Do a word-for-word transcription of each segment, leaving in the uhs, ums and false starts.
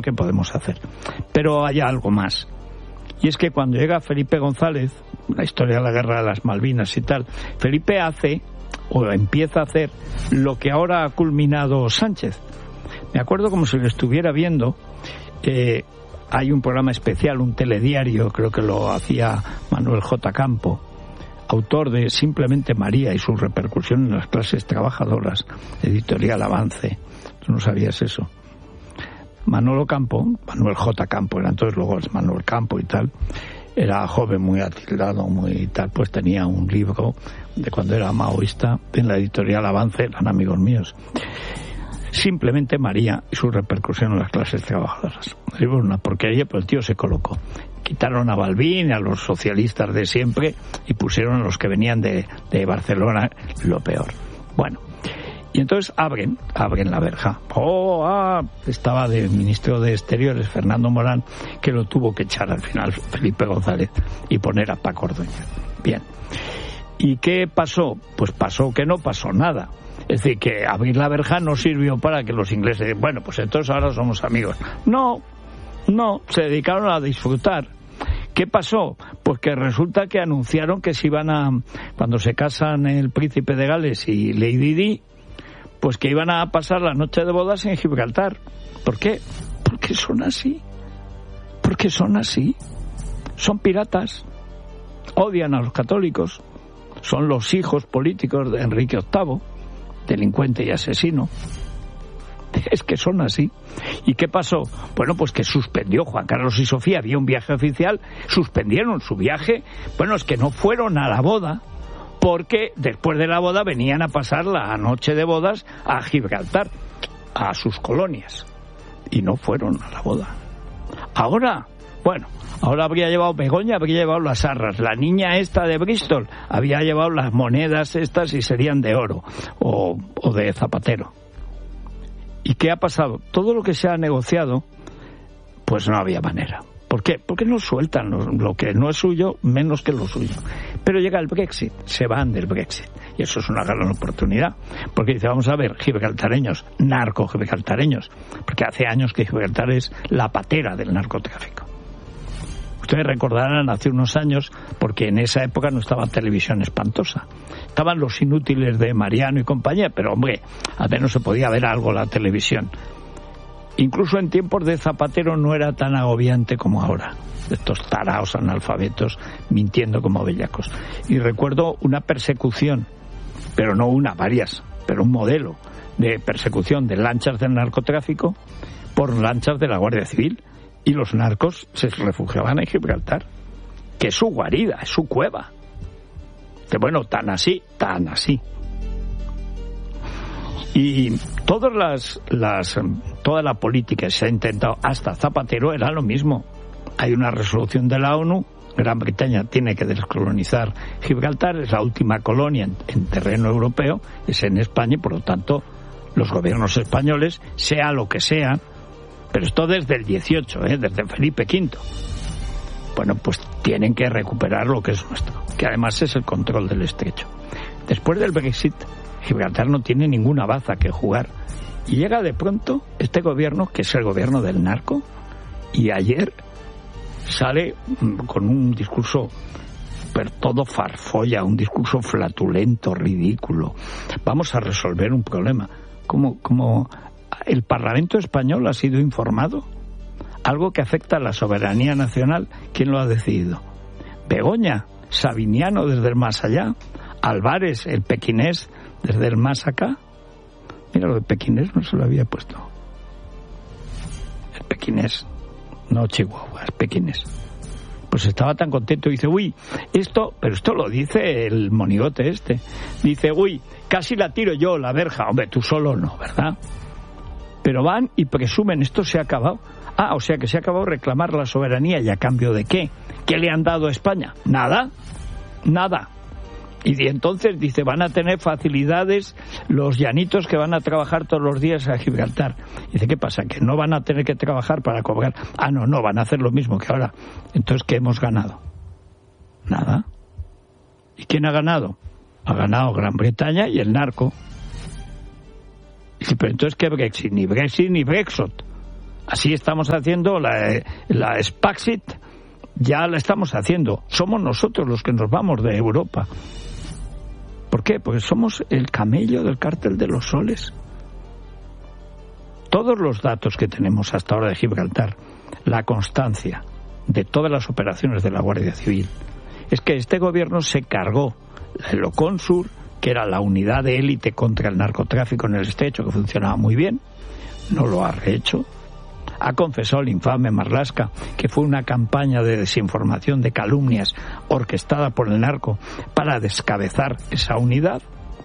que podemos hacer. Pero hay algo más. Y es que cuando llega Felipe González, la historia de la guerra de las Malvinas y tal, Felipe hace, o empieza a hacer, lo que ahora ha culminado Sánchez. Me acuerdo como si lo estuviera viendo, eh, hay un programa especial, un telediario, creo que lo hacía Manuel J. Campo, autor de Simplemente María y su repercusión en las clases trabajadoras, editorial Avance. ¿Tú no sabías eso? Manolo Campo, Manuel J. Campo, era entonces luego es Manuel Campo y tal, era joven, muy atildado, muy tal, pues tenía un libro de cuando era maoísta en la editorial Avance, eran amigos míos. Simplemente María y su repercusión en las clases trabajadoras. Es una porquería, pero el tío se colocó. Quitaron a Balbín, a los socialistas de siempre, y pusieron a los que venían de, de Barcelona, lo peor. Bueno, y entonces abren, abren la verja. Oh, ah, estaba de ministro de Exteriores, Fernando Morán, que lo tuvo que echar al final Felipe González y poner a Paco Ordóñez. Bien. ¿Y qué pasó? Pues pasó que no pasó nada. Es decir, que abrir la verja no sirvió para que los ingleses digan, bueno, pues entonces ahora somos amigos. No, no, se dedicaron a disfrutar. ¿Qué pasó? Pues que resulta que anunciaron que se iban a, cuando se casan el príncipe de Gales y Lady Di, pues que iban a pasar la noche de bodas en Gibraltar. ¿Por qué? Porque son así. Porque son así. Son piratas. Odian a los católicos. Son los hijos políticos de Enrique octavo, delincuente y asesino. Es que son así. ¿Y qué pasó? Bueno, pues que suspendió Juan Carlos y Sofía, había un viaje oficial, suspendieron su viaje. Bueno, es que no fueron a la boda, porque después de la boda venían a pasar la noche de bodas a Gibraltar, a sus colonias, y no fueron a la boda. Ahora, bueno, ahora habría llevado Begoña, habría llevado las arras, la niña esta de Bristol había llevado las monedas estas y serían de oro o, o de Zapatero. ¿Y qué ha pasado? Todo lo que se ha negociado, pues no había manera. ¿Por qué? Porque no sueltan lo, lo que no es suyo, menos que lo suyo. Pero llega el Brexit, se van del Brexit. Y eso es una gran oportunidad. Porque dice, vamos a ver, gibraltareños, narco-gibraltareños. Porque hace años que Gibraltar es la patera del narcotráfico. Ustedes recordarán hace unos años, porque en esa época no estaba Televisión Espantosa. Estaban los inútiles de Mariano y compañía, pero hombre, al menos se podía ver algo la televisión. Incluso en tiempos de Zapatero no era tan agobiante como ahora. Estos taraos analfabetos mintiendo como bellacos. Y recuerdo una persecución, pero no una, varias, pero un modelo de persecución de lanchas del narcotráfico por lanchas de la Guardia Civil. Y los narcos se refugiaban en Gibraltar, que es su guarida, es su cueva. Que bueno, tan así, tan así. Y todas las, las, toda la política que se ha intentado hasta Zapatero era lo mismo. Hay una resolución de la ONU, Gran Bretaña tiene que descolonizar Gibraltar, es la última colonia en, en terreno europeo, es en España, y por lo tanto los gobiernos españoles, sea lo que sea, pero esto desde el dieciocho, ¿eh? Desde Felipe quinto. Bueno, pues tienen que recuperar lo que es nuestro, que además es el control del estrecho. Después del Brexit, Gibraltar no tiene ninguna baza que jugar. Y llega de pronto este gobierno, que es el gobierno del narco, y ayer sale con un discurso, pero todo farfolla, un discurso flatulento, ridículo. Vamos a resolver un problema. ¿Cómo, cómo el Parlamento español ha sido informado? Algo que afecta a la soberanía nacional, ¿quién lo ha decidido? Begoña, Sabiniano desde el más allá, Álvarez, el pequinés, desde el más acá. Mira, lo de pequinés no se lo había puesto. El pequinés, no Chihuahua, es pequinés. Pues estaba tan contento, dice, uy, esto, pero esto lo dice el monigote este, dice, uy, casi la tiro yo, la verja. Hombre, tú solo no, ¿verdad? Pero van y presumen, esto se ha acabado. Ah, o sea que se ha acabado reclamar la soberanía, ¿y a cambio de qué? ¿Qué le han dado a España? Nada, nada. Y entonces dice, van a tener facilidades los llanitos que van a trabajar todos los días a Gibraltar. Dice, ¿qué pasa? ¿Que no van a tener que trabajar para cobrar? Ah, no, no, van a hacer lo mismo que ahora. Entonces, ¿qué hemos ganado? Nada. ¿Y quién ha ganado? Ha ganado Gran Bretaña y el narco. Dice, pero entonces, ¿qué Brexit? Ni Brexit ni Brexit. Así estamos haciendo la, la Spaxit, ya la estamos haciendo. Somos nosotros los que nos vamos de Europa. ¿Por qué? Porque somos el camello del cártel de los soles. Todos los datos que tenemos hasta ahora de Gibraltar, la constancia de todas las operaciones de la Guardia Civil, es que este gobierno se cargó el Oconsur, que era la unidad de élite contra el narcotráfico en el estrecho, que funcionaba muy bien, no lo ha rehecho. Ha confesado el infame Marlaska que fue una campaña de desinformación, de calumnias, orquestada por el narco para descabezar esa unidad,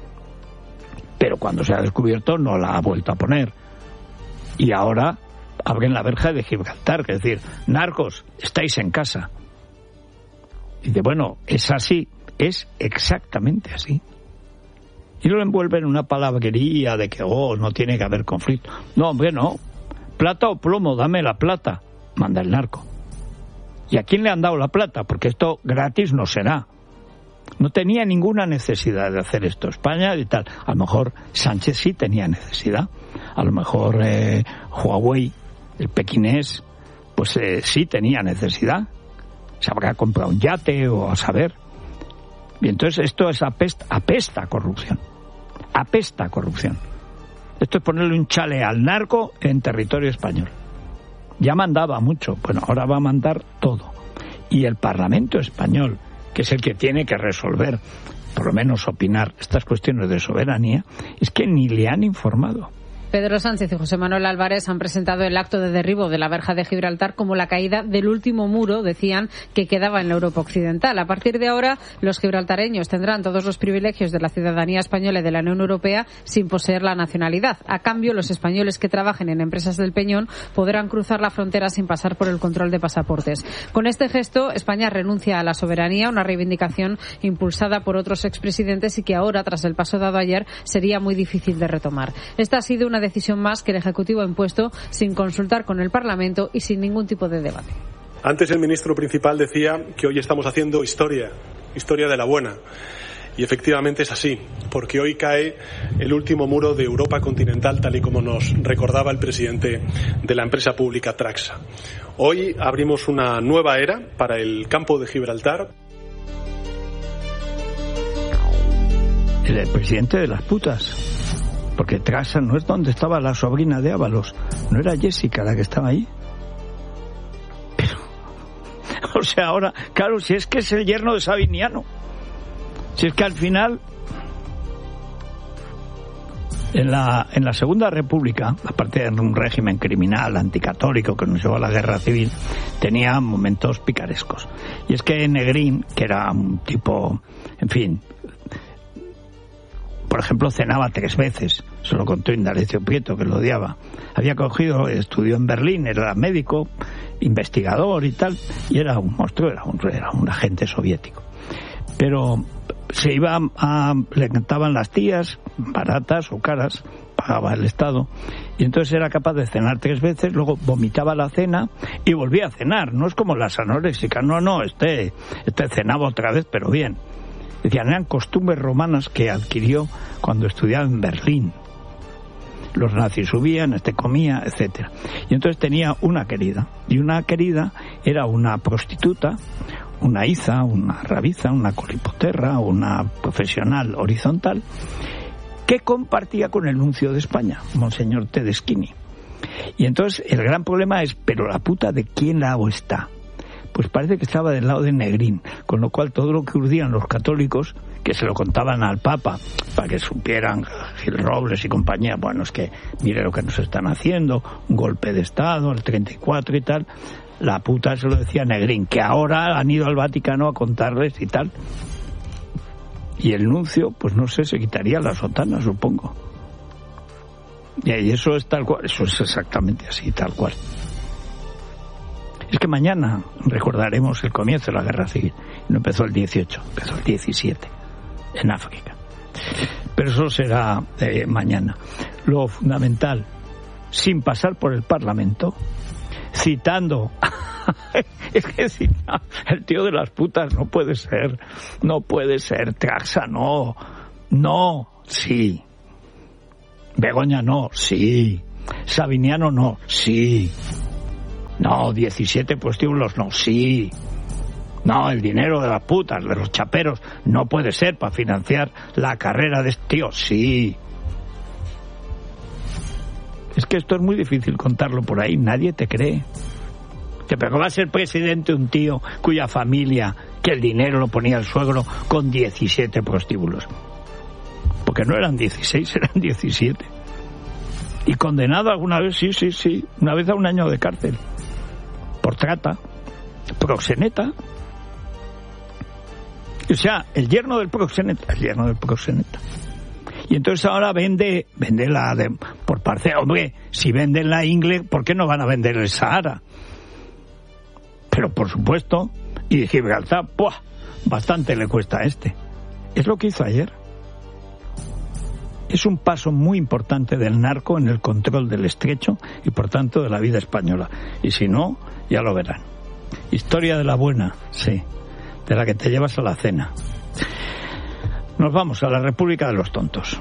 pero cuando se ha descubierto no la ha vuelto a poner. Y ahora abren la verja de Gibraltar, es decir, narcos, estáis en casa. Y dice, bueno, es así, es exactamente así. Y lo envuelven en una palabrería de que, oh, no tiene que haber conflicto. No, hombre, no. Plata o plomo, dame la plata, manda el narco. ¿Y a quién le han dado la plata? Porque esto gratis no será. No tenía ninguna necesidad de hacer esto España y tal. A lo mejor Sánchez sí tenía necesidad. A lo mejor eh, Huawei, el pequinés, pues eh, sí tenía necesidad. Se habrá comprado un yate o a saber. Y entonces esto es apesta, apesta a corrupción. Apesta a corrupción. Esto es ponerle un chale al narco en territorio español. Ya mandaba mucho, bueno, ahora va a mandar todo. Y el Parlamento español, que es el que tiene que resolver, por lo menos opinar, estas cuestiones de soberanía, es que ni le han informado. Pedro Sánchez y José Manuel Álvarez han presentado el acto de derribo de la verja de Gibraltar como la caída del último muro, decían, que quedaba en la Europa occidental. A partir de ahora, los gibraltareños tendrán todos los privilegios de la ciudadanía española y de la Unión Europea sin poseer la nacionalidad. A cambio, los españoles que trabajen en empresas del Peñón podrán cruzar la frontera sin pasar por el control de pasaportes. Con este gesto, España renuncia a la soberanía, una reivindicación impulsada por otros expresidentes y que ahora, tras el paso dado ayer, sería muy difícil de retomar. Esta ha sido una decisión más que el Ejecutivo ha impuesto sin consultar con el Parlamento y sin ningún tipo de debate. Antes el ministro principal decía que hoy estamos haciendo historia, historia de la buena. Y efectivamente es así, porque hoy cae el último muro de Europa continental, tal y como nos recordaba el presidente de la empresa pública Traxa. Hoy abrimos una nueva era para el campo de Gibraltar. El presidente de las putas. Porque Traxa no es donde estaba la sobrina de Ábalos, no era Jessica la que estaba ahí. Pero, o sea, ahora, claro, si es que es el yerno de Sabiniano, si es que al final, en la, en la Segunda República, aparte de un régimen criminal, anticatólico, que nos llevó a la guerra civil, tenía momentos picarescos. Y es que Negrín, que era un tipo, en fin, por ejemplo, cenaba tres veces, se lo contó Indalecio Prieto, que lo odiaba. Había cogido, estudió en Berlín, era médico, investigador y tal, y era un monstruo, era un, era un agente soviético. Pero se iba a, le encantaban las tías, baratas o caras, pagaba el Estado, y entonces era capaz de cenar tres veces, luego vomitaba la cena y volvía a cenar. No es como las anoréxicas, no, no, este, este cenaba otra vez, pero bien. Decían, eran costumbres romanas que adquirió cuando estudiaba en Berlín. Los nazis subían, este comía, etcétera. Y entonces tenía una querida. Y una querida era una prostituta, una iza, una rabiza, una colipoterra, una profesional horizontal, que compartía con el nuncio de España, Monseñor Tedeschini. Y entonces el gran problema es, ¿pero la puta de quién lado está? Pues parece que estaba del lado de Negrín, con lo cual todo lo que urdían los católicos, que se lo contaban al Papa, para que supieran Gil Robles y compañía, bueno, es que mire lo que nos están haciendo, un golpe de Estado, el treinta y cuatro y tal, la puta se lo decía Negrín, que ahora han ido al Vaticano a contarles y tal. Y el nuncio, pues no sé, se quitaría la sotana, supongo. Y eso es tal cual, eso es exactamente así, tal cual. Es que mañana recordaremos el comienzo de la guerra civil. No empezó el dieciocho, empezó el diecisiete, en África. Pero eso será eh, mañana. Lo fundamental, sin pasar por el Parlamento, citando... es que cita, el tío de las putas no puede ser, no puede ser, Traxa no, no, sí. Begoña no, sí. Sabiniano no, sí. No, diecisiete prostíbulos no, sí. No, el dinero de las putas, de los chaperos, no puede ser para financiar la carrera de este tío, sí. Es que esto es muy difícil contarlo por ahí, nadie te cree. Pero va a ser presidente un tío cuya familia, que el dinero lo ponía el suegro, con diecisiete prostíbulos. Porque no eran dieciséis, eran diecisiete. Y condenado alguna vez, sí, sí, sí, una vez a un año de cárcel. Por trata, proxeneta. O sea, el yerno del proxeneta, el yerno del proxeneta. Y entonces ahora vende, vende la de, por parcela. Hombre, si venden la Ingle, ¿por qué no van a vender el Sahara? Pero por supuesto, y Gibraltar, ¡buah! Bastante le cuesta a este. Es lo que hizo ayer. Es un paso muy importante del narco en el control del estrecho y por tanto de la vida española. Y si no, ya lo verán. Historia de la buena, sí, de la que te llevas a la cena. Nos vamos a la República de los Tontos.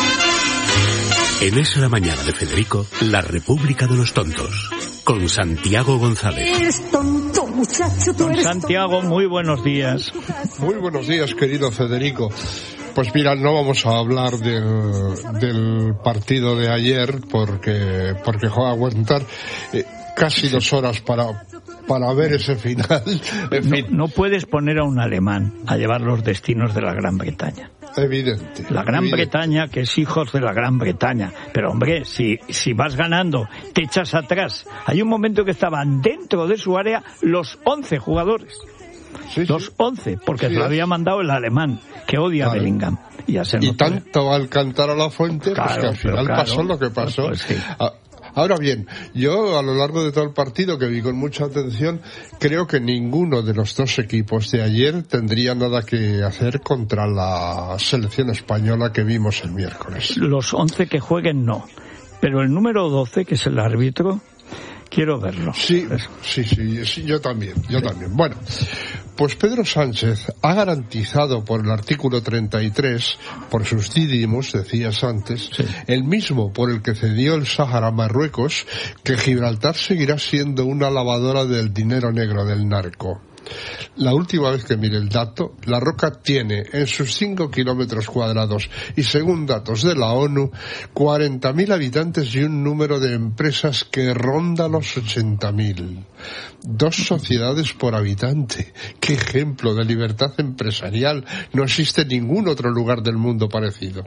En Es la Mañana de Federico, la República de los Tontos, con Santiago González. Eres tonto, muchacho, tú Don eres Santiago, tonto. muy buenos días. Muy buenos días, querido Federico. Pues mira, no vamos a hablar del, del partido de ayer porque porque joder, aguantar eh, casi dos horas para para ver ese final. En fin. No, no puedes poner a un alemán a llevar los destinos de la Gran Bretaña. Evidente. La Gran evidente. Bretaña, que es hijos de la Gran Bretaña. Pero hombre, si, si vas ganando, te echas atrás. Hay un momento que estaban dentro de su área los once jugadores. Sí, Los sí. once, porque Sí, se lo es. había mandado el alemán, que odia Claro. a Bellingham. Y, ya se Y nos fue. tanto al cantar a la fuente, Claro, pues que al pero final claro. pasó lo que pasó. Pues sí. Ah, Ahora bien, yo a lo largo de todo el partido, que vi con mucha atención, creo que ninguno de los dos equipos de ayer tendría nada que hacer contra la selección española que vimos el miércoles. Los once que jueguen no. Pero el número doce, que es el árbitro, quiero verlo. Sí, sí, sí, sí, yo también, yo también. Bueno, pues Pedro Sánchez ha garantizado por el artículo treinta y tres, por sus dídimos, decías antes, Sí. el mismo por el que cedió el Sáhara a Marruecos, que Gibraltar seguirá siendo una lavadora del dinero negro del narco. La última vez que miré el dato, La Roca tiene en sus cinco kilómetros cuadrados y según datos de la ONU, cuarenta mil habitantes y un número de empresas que ronda los ochenta mil. Dos sociedades por habitante. ¡Qué ejemplo de libertad empresarial! No existe ningún otro lugar del mundo parecido.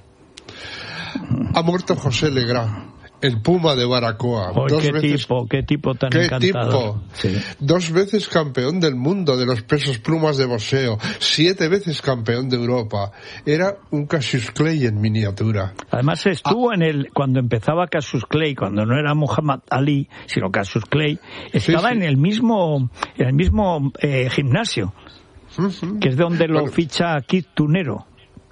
Ha muerto José Legrá, el Puma de Baracoa. Oh, dos qué veces... tipo, qué tipo tan ¿Qué encantador. tipo? Sí. Dos veces campeón del mundo de los pesos plumas de boxeo, siete veces campeón de Europa. Era un Cassius Clay en miniatura. Además estuvo Ah. en el, cuando empezaba Cassius Clay, cuando no era Muhammad Ali, sino Cassius Clay, estaba sí. en el mismo, en el mismo eh, gimnasio, Ujú. que es donde lo Bueno, ficha Kid Tunero.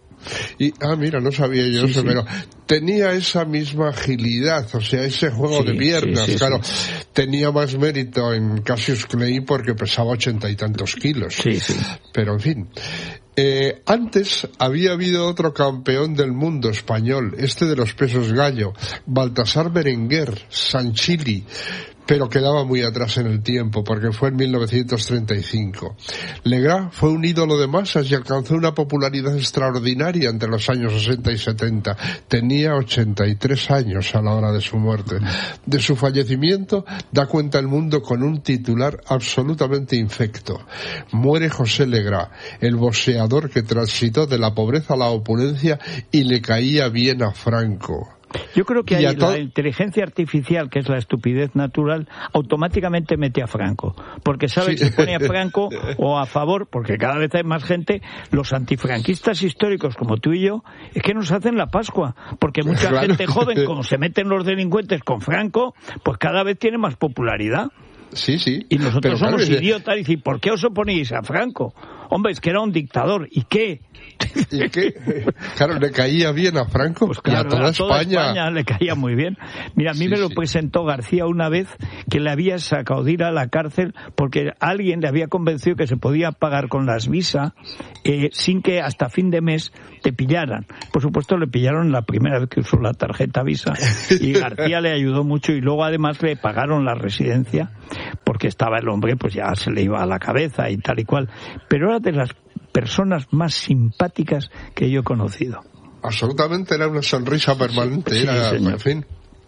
y, ah, mira, no sabía yo Sí, eso, sí. pero tenía esa misma agilidad, o sea, ese juego Sí, de piernas, sí, sí, claro. sí. Tenía más mérito en Cassius Clay porque pesaba ochenta y tantos kilos. Sí, sí. Pero en fin. Eh, antes había habido otro campeón del mundo español, este de los pesos gallo, Baltasar Berenguer, Sanchili, pero quedaba muy atrás en el tiempo porque fue en mil novecientos treinta y cinco. Legrá fue un ídolo de masas y alcanzó una popularidad extraordinaria entre los años sesenta y setenta. Tenía ochenta y tres años a la hora de su muerte. De su fallecimiento da cuenta el mundo con un titular absolutamente infecto. Muere José Legrá, el boxeador que transitó de la pobreza a la opulencia y le caía bien a Franco. Yo creo que Y ahí a to- la inteligencia artificial, que es la estupidez natural, automáticamente mete a Franco. Porque sabe Sí. que se pone a Franco o a favor, porque cada vez hay más gente, los antifranquistas históricos como tú y yo, es que nos hacen la Pascua. Porque mucha Claro. gente joven, como se meten los delincuentes con Franco, pues cada vez tiene más popularidad. Sí, sí. Y nosotros Pero, claro, somos es- idiotas y decir, ¿por qué os oponéis a Franco? Hombre, es que era un dictador. ¿Y qué? ¿Y qué? Claro, le caía bien a Franco Pues y claro, a toda España. le caía muy bien. Mira, a mí Sí, me lo sí. presentó García una vez que le había sacado de ir a la cárcel porque alguien le había convencido que se podía pagar con las visas eh, sin que hasta fin de mes te pillaran. Por supuesto, le pillaron la primera vez que usó la tarjeta Visa y García le ayudó mucho y luego además le pagaron la residencia porque estaba el hombre, pues ya se le iba a la cabeza y tal y cual. Pero era de las personas más simpáticas que yo he conocido. Absolutamente, era una sonrisa permanente, sí, era, señor. en fin.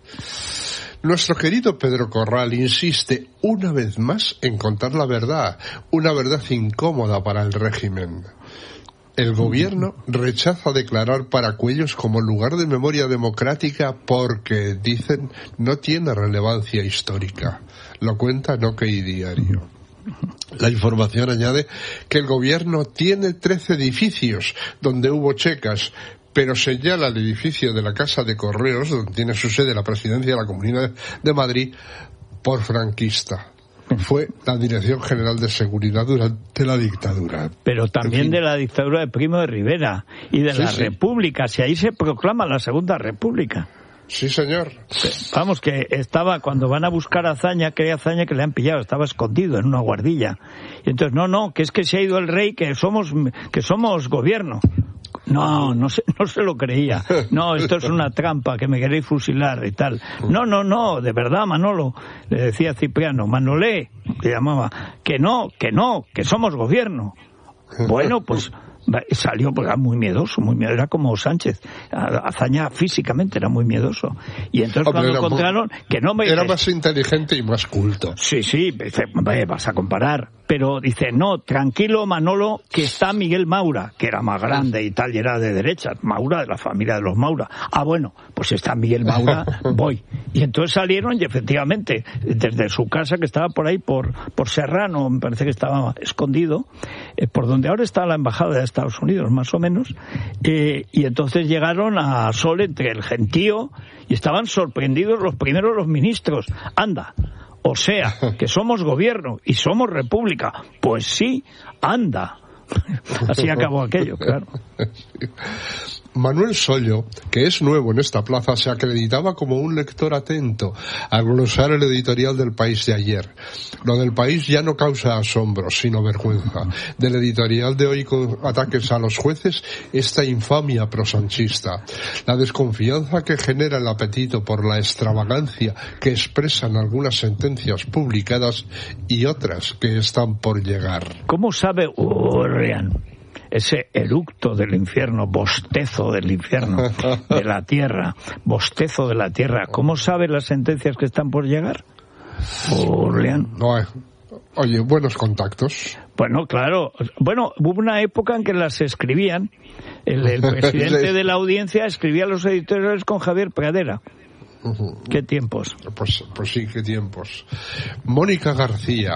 Nuestro querido Pedro Corral insiste una vez más en contar la verdad, una verdad incómoda para el régimen. El gobierno rechaza declarar Paracuellos como lugar de memoria democrática porque, dicen, no tiene relevancia histórica. Lo cuenta en OK Diario. La información añade que el gobierno tiene trece edificios donde hubo checas, pero señala el edificio de la Casa de Correos, donde tiene su sede la presidencia de la Comunidad de Madrid, por franquista. Fue la Dirección General de Seguridad durante la dictadura. Pero también en fin. de la dictadura de Primo de Rivera y de Sí, la sí. República, si ahí se proclama la Segunda República. Sí, señor. Vamos, que estaba, cuando van a buscar a Azaña, que hay Azaña que le han pillado, estaba escondido en una guardilla. Y entonces, no, no, que es que se ha ido el rey, que somos, que somos gobierno. No, no se, no se lo creía. No, esto es una trampa, que me queréis fusilar y tal. No, no, no, de verdad, Manolo, le decía Cipriano, Manolé, le llamaba, que no, que no, que somos gobierno. Bueno, pues salió, pues era muy miedoso, muy miedoso, era como Sánchez. Azaña físicamente era muy miedoso. Y entonces Hombre, cuando era encontraron muy, que no me era dice, más inteligente y más culto. Sí, sí, dice, vas a comparar. Pero dice, no, tranquilo, Manolo, que está Miguel Maura, que era más grande y tal, y era de derechas. Maura, de la familia de los Maura. Ah, bueno, pues está Miguel Maura, voy. Y entonces salieron y efectivamente, desde su casa, que estaba por ahí, por, por Serrano, me parece que estaba escondido, eh, por donde ahora está la embajada de Estados Unidos, más o menos, eh, y entonces llegaron a Sol entre el gentío y estaban sorprendidos los primeros los ministros. Anda, o sea, que somos gobierno y somos república. Pues sí, anda. Así acabó aquello, claro. Manuel Sollo, que es nuevo en esta plaza, se acreditaba como un lector atento al glosar el editorial del País de ayer. Lo del País ya no causa asombro, sino vergüenza. Del editorial de hoy con ataques a los jueces, esta infamia prosanchista. La desconfianza que genera el apetito por la extravagancia que expresan algunas sentencias publicadas y otras que están por llegar. ¿Cómo sabe Urrián? Ese eructo del infierno, bostezo del infierno, de la tierra, bostezo de la tierra. ¿Cómo sabe las sentencias que están por llegar? Orleán. No, eh. Oye, buenos contactos. Bueno, claro. Bueno, hubo una época en que las escribían. El, el presidente de la audiencia escribía los editoriales con Javier Pradera. ¿Qué tiempos? Pues, pues sí, qué tiempos. Mónica García.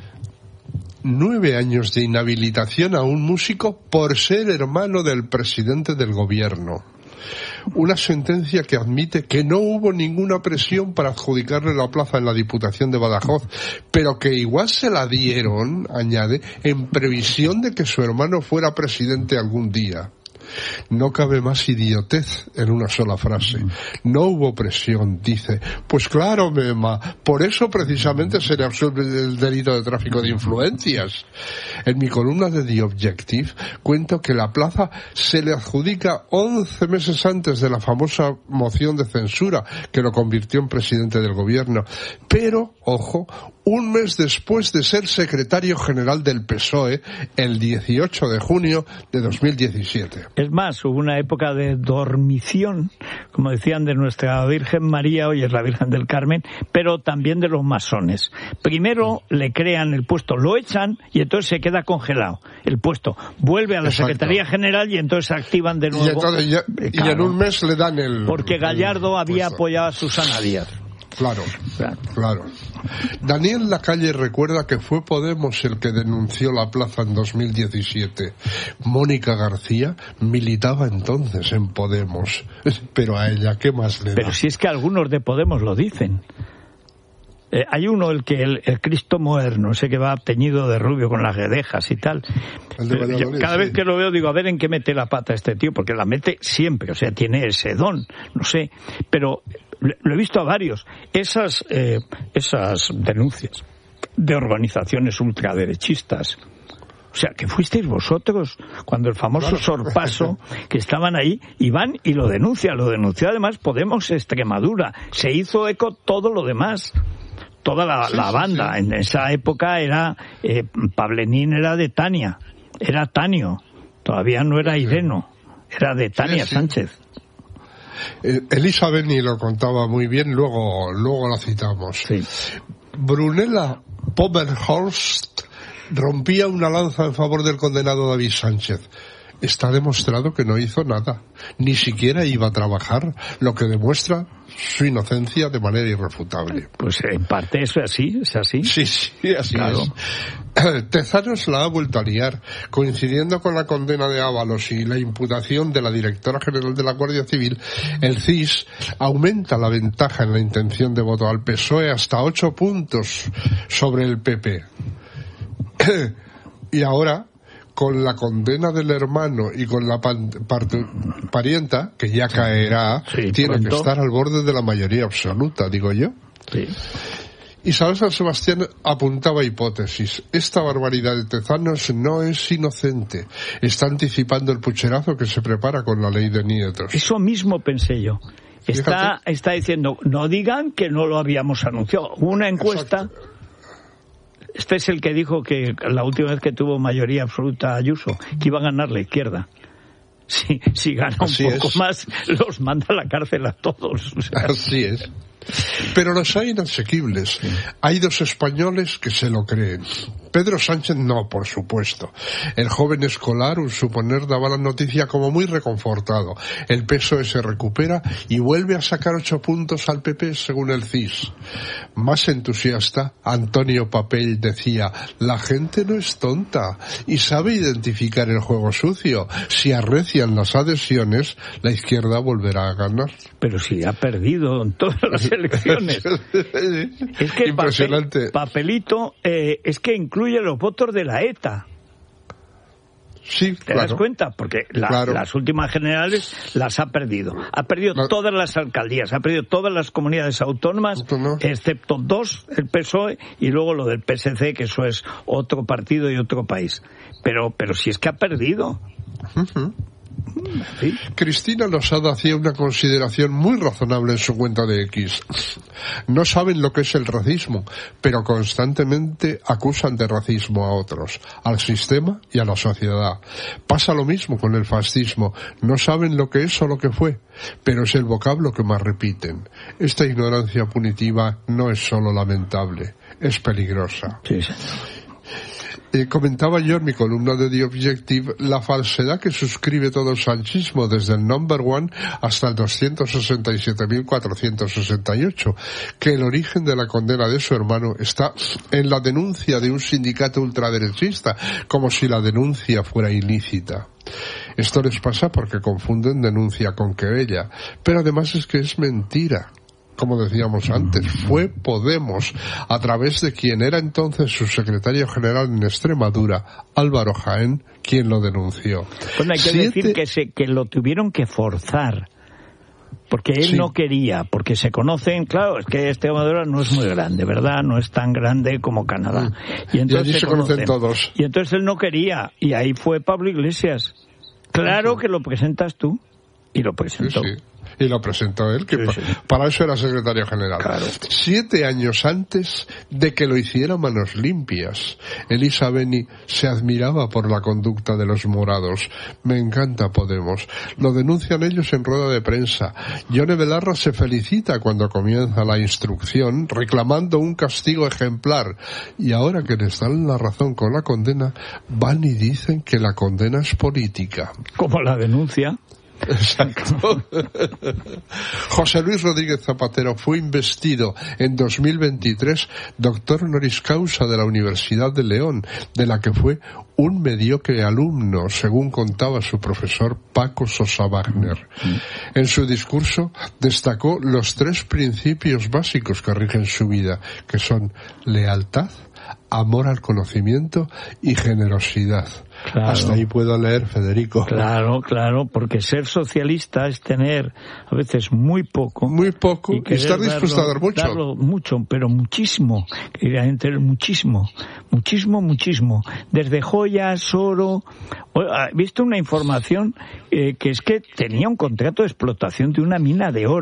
Nueve años de inhabilitación a un músico por ser hermano del presidente del gobierno. Una sentencia que admite que no hubo ninguna presión para adjudicarle la plaza en la Diputación de Badajoz, pero que igual se la dieron, añade, en previsión de que su hermano fuera presidente algún día. No cabe más idiotez en una sola frase. No hubo presión, dice. Pues claro, Mema, por eso precisamente se le absuelve del delito de tráfico de influencias. En mi columna de The Objective cuento que la plaza se le adjudica once meses antes de la famosa moción de censura que lo convirtió en presidente del gobierno. Pero, ojo, un mes después de ser secretario general del P S O E, el dieciocho de junio de dos mil diecisiete. Es más, hubo una época de dormición, como decían, de nuestra Virgen María, hoy es la Virgen del Carmen, pero también de los masones. Primero le crean el puesto, lo echan y entonces se queda congelado el puesto. Vuelve a la Exacto. Secretaría General y entonces se activan de nuevo. Y, entonces ya, y claro, en un mes le dan el... Porque Gallardo el había puesto. apoyado a Susana Díaz. Claro, claro, claro. Daniel Lacalle recuerda que fue Podemos el que denunció la plaza en dos mil diecisiete. Mónica García militaba entonces en Podemos, pero a ella, ¿qué más le da? Pero si es que algunos de Podemos lo dicen. Eh, hay uno, el que el, el Cristo moderno, ese que va teñido de rubio con las guedejas y tal. El de Valladolid, Yo, cada sí. vez que lo veo digo, a ver en qué mete la pata este tío, porque la mete siempre, o sea, tiene ese don, no sé, pero lo he visto a varios. Esas, eh, esas denuncias de organizaciones ultraderechistas, o sea, que fuisteis vosotros cuando el famoso claro. sorpaso, que estaban ahí, y van y lo denuncia, lo denunció además Podemos Extremadura, se hizo eco todo lo demás. toda la, sí, la sí, banda. Sí. En esa época era eh, Pablenín era de Tania, era Tanio, todavía no era Ireno, era de Tania sí, sí. Sánchez. Eh, Elisa Beni lo contaba muy bien, luego, luego la citamos. Sí. Brunella Pomerhorst rompía una lanza en favor del condenado David Sánchez. Está demostrado que no hizo nada, ni siquiera iba a trabajar, lo que demuestra su inocencia de manera irrefutable. Pues en parte eso es así, es así. Sí, sí, así claro. es. Tezanos la ha vuelto a liar, coincidiendo con la condena de Ábalos y la imputación de la directora general de la Guardia Civil. El C I S aumenta la ventaja en la intención de voto al P S O E hasta ocho puntos sobre el P P. Y ahora, con la condena del hermano y con la pan, part, parienta, que ya caerá, sí, tiene pronto. que estar al borde de la mayoría absoluta, digo yo. Sí. Isabel San Sebastián apuntaba hipótesis. Esta barbaridad de Tezanos no es inocente. Está anticipando el pucherazo que se prepara con la ley de nietos. Eso mismo pensé yo. Está, está diciendo, no digan que no lo habíamos anunciado. Una encuesta... Exacto. Este es el que dijo que la última vez que tuvo mayoría absoluta Ayuso, que iba a ganar la izquierda. Si, si gana un Así poco es. más, los manda a la cárcel a todos. O sea. Así es. Pero los hay inasequibles. Sí. Hay dos españoles que se lo creen. Pedro Sánchez no, por supuesto. El joven escolar, un suponer, daba la noticia como muy reconfortado. El P S O E se recupera y vuelve a sacar ocho puntos al P P según el C I S. Más entusiasta, Antonio Papel decía, la gente no es tonta y sabe identificar el juego sucio. Si arrecian las adhesiones, la izquierda volverá a ganar. Pero si ha perdido en todas las elecciones. Es que impresionante. Papel, papelito eh, es que incluye los votos de la ETA. Sí, ¿Te claro. das cuenta? Porque la, claro. las últimas generales las ha perdido. Ha perdido no. todas las alcaldías, ha perdido todas las comunidades autónomas, no. excepto dos, el P S O E, y luego lo del P S C, que eso es otro partido y otro país. Pero, pero si es que ha perdido. Uh-huh. ¿Sí? Cristina Losada hacía una consideración muy razonable en su cuenta de X. No saben lo que es el racismo, pero constantemente acusan de racismo a otros, al sistema y a la sociedad. Pasa lo mismo con el fascismo. No saben lo que es o lo que fue, pero es el vocablo que más repiten. Esta ignorancia punitiva no es solo lamentable, es peligrosa. Sí, señor. Eh, comentaba yo en mi columna de The Objective la falsedad que suscribe todo el sanchismo desde el number one hasta el doscientos sesenta y siete mil cuatrocientos sesenta y ocho, que el origen de la condena de su hermano está en la denuncia de un sindicato ultraderechista, como si la denuncia fuera ilícita. Esto les pasa porque confunden denuncia con querella, pero además es que es mentira. Como decíamos antes, fue Podemos, a través de quien era entonces su secretario general en Extremadura, Álvaro Jaén, quien lo denunció. Bueno, hay que Siete... decir que, se, que lo tuvieron que forzar, porque él sí. no quería, porque se conocen, claro, es que Extremadura no es muy grande, ¿verdad? No es tan grande como Canadá. Y, y entonces y allí se, se conocen todos. Y entonces él no quería, y ahí fue Pablo Iglesias. Claro que lo presentas tú, y lo presentó. Sí, sí. Y lo presentó él, que sí, sí. para eso era secretario general. Claro. Siete años antes de que lo hiciera manos limpias, Elisa Beni se admiraba por la conducta de los morados. Me encanta Podemos. Lo denuncian ellos en rueda de prensa. Yone Belarra se felicita cuando comienza la instrucción, reclamando un castigo ejemplar. Y ahora que les dan la razón con la condena, van y dicen que la condena es política. Como la denuncia. Exacto. José Luis Rodríguez Zapatero fue investido en dos mil veintitrés doctor honoris causa de la Universidad de León, de la que fue un mediocre alumno, según contaba su profesor Paco Sosa Wagner. En su discurso destacó los tres principios básicos que rigen su vida, que son lealtad, amor al conocimiento y generosidad. Claro. Hasta ahí puedo leer, Federico. Claro, claro, porque ser socialista es tener a veces muy poco. Muy poco, y, y estar dispuesto darlo, a dar mucho. Darlo mucho, pero muchísimo. Quería tener muchísimo, muchísimo, muchísimo. Desde joyas, oro. He visto una información eh, que es que tenía un contrato de explotación de una mina de oro.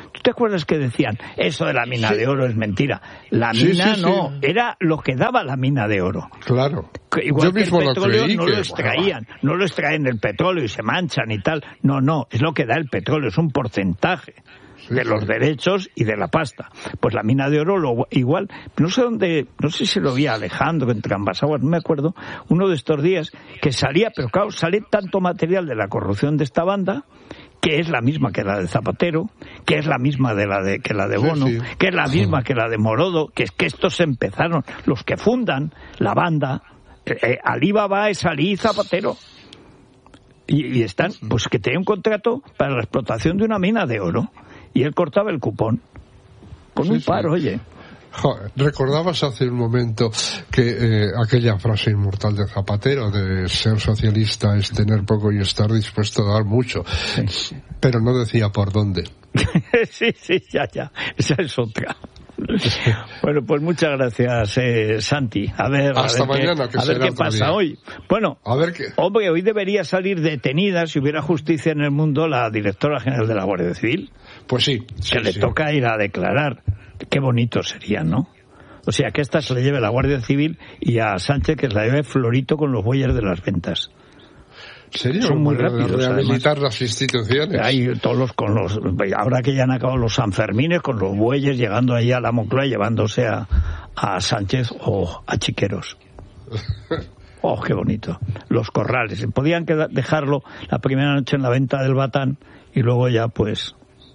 ¿Tú te acuerdas que decían, eso de la mina sí. de oro es mentira? La Sí, mina sí, no, sí. era lo que daba la mina de oro. Claro. Igual Yo que mismo el lo petróleo creí no que, lo extraían, no lo extraen el petróleo y se manchan y tal. No, no, es lo que da el petróleo, es un porcentaje Sí, de sí. los derechos y de la pasta. Pues la mina de oro lo, igual, no sé dónde, no sé si lo vi a Alejandro en Trambasaguas, no me acuerdo, uno de estos días que salía, pero claro, sale tanto material de la corrupción de esta banda que es la misma que la de Zapatero, que es la misma de la de que la de Bono, sí, sí. que es la misma que la de Morodo, que es que estos empezaron, los que fundan la banda, eh, Alibaba es Ali Zapatero. Y, y están, pues que tenía un contrato para la explotación de una mina de oro. Y él cortaba el cupón. Con Sí, un sí. paro, oye. Joder, recordabas hace un momento que eh, aquella frase inmortal de Zapatero de ser socialista es tener poco y estar dispuesto a dar mucho. Sí, Pero no decía por dónde. sí, sí, ya, ya. Esa es otra. Bueno, pues muchas gracias, eh, Santi. A ver, Hasta a ver mañana, qué, que a ver será qué otro pasa día. hoy. Bueno, A ver qué. hombre, hoy debería salir detenida, si hubiera justicia en el mundo, la directora general de la Guardia Civil, Pues sí. sí, que le sí. toca ir a declarar. Qué bonito sería, ¿no? O sea, que esta se le lleve la Guardia Civil y a Sánchez que se la lleve Florito con los bueyes de las ventas. Sería Son muy bueno rápidos, rehabilitar las instituciones. Hay todos los, con los, ahora que ya han acabado los Sanfermines, con los bueyes llegando allí a la Moncloa y llevándose a, a Sánchez o a Chiqueros. Oh, qué bonito. Los corrales. Podían quedar, dejarlo la primera noche en la venta del Batán y luego ya pues...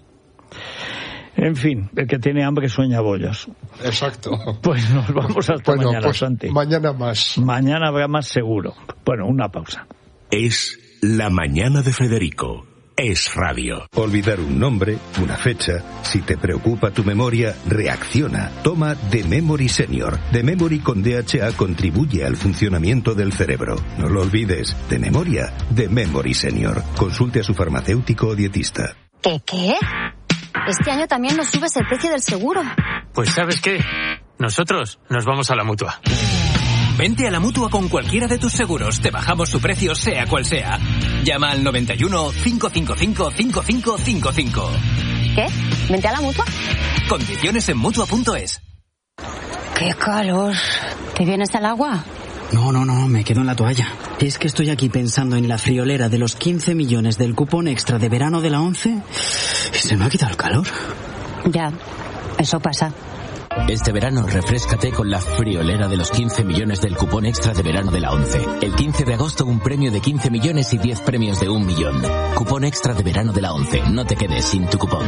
En fin, el que tiene hambre sueña bollos. Exacto. Pues nos vamos hasta Bueno, mañana, pues Santi. mañana más. Mañana habrá más seguro. Bueno, una pausa. Es La Mañana de Federico. Es radio. Olvidar un nombre, una fecha. Si te preocupa tu memoria, reacciona. Toma The Memory Senior. The Memory con D H A contribuye al funcionamiento del cerebro. No lo olvides. De memoria, The Memory Senior. Consulte a su farmacéutico o dietista. ¿Qué qué? Este año también nos subes el precio del seguro. Pues ¿sabes qué? Nosotros nos vamos a la Mutua. Vente a la Mutua con cualquiera de tus seguros. Te bajamos su precio sea cual sea. Llama al noventa y uno, cinco cinco cinco, cinco cinco cinco cinco. ¿Qué? ¿Vente a la Mutua? Condiciones en Mutua punto es. ¡Qué calor! ¿Te vienes al agua? No, no, no, me quedo en la toalla. Es que estoy aquí pensando en la friolera de los quince millones del cupón extra de verano de la ONCE y se me ha quitado el calor. Ya, eso pasa. Este verano refréscate con la friolera de los quince millones del cupón extra de verano de la ONCE. El quince de agosto un premio de quince millones y diez premios de un millón. Cupón extra de verano de la ONCE. No te quedes sin tu cupón.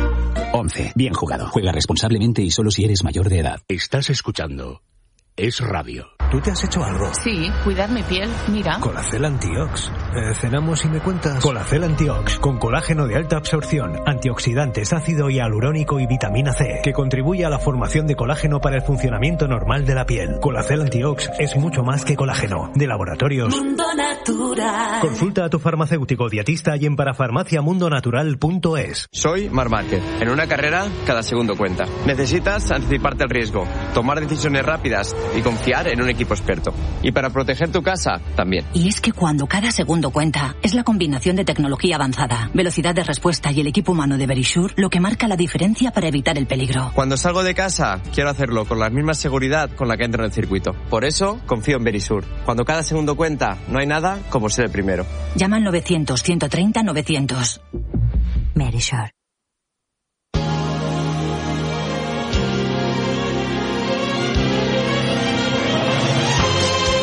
ONCE. Bien jugado. Juega responsablemente y solo si eres mayor de edad. Estás escuchando Es Radio. ¿Tú te has hecho algo? Sí, cuidar mi piel, mira. Colacel Antiox. Eh, ¿Cenamos y me cuentas? Colacel Antiox, con colágeno de alta absorción, antioxidantes, ácido hialurónico y vitamina C, que contribuye a la formación de colágeno para el funcionamiento normal de la piel. Colacel Antiox es mucho más que colágeno. De Laboratorios Mundo Natural. Consulta a tu farmacéutico dietista y en parafarmaciamundonatural punto es. Soy Mar Márquez. En una carrera, cada segundo cuenta. Necesitas anticiparte al riesgo, tomar decisiones rápidas y confiar en un equipo experto. Y para proteger tu casa, también. Y es que cuando cada segundo cuenta, es la combinación de tecnología avanzada, velocidad de respuesta y el equipo humano de Verisure lo que marca la diferencia para evitar el peligro. Cuando salgo de casa, quiero hacerlo con la misma seguridad con la que entro en el circuito. Por eso, confío en Verisure. Cuando cada segundo cuenta, no hay nada como ser el primero. Llama al novecientos, ciento treinta, novecientos. Verisure.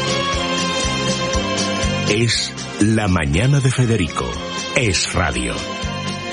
Es La Mañana de Federico. Es radio.